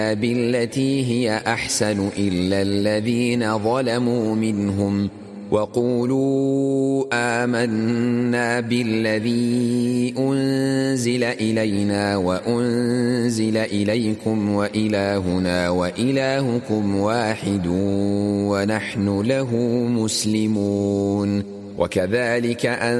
بالتي هي أحسن إلا الذين ظلموا منهم وقولوا آمنا بالذي أنزل إلينا وأنزل إليكم وإلهنا وإلهكم واحد ونحن له مسلمون وكذلك